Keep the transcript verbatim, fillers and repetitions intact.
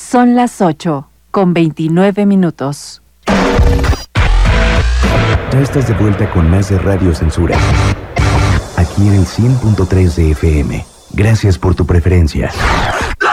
Son las ocho, con veintinueve minutos. Ya estás de vuelta con más de Radio Censura. Aquí en el cien punto tres de F M. Gracias por tu preferencia.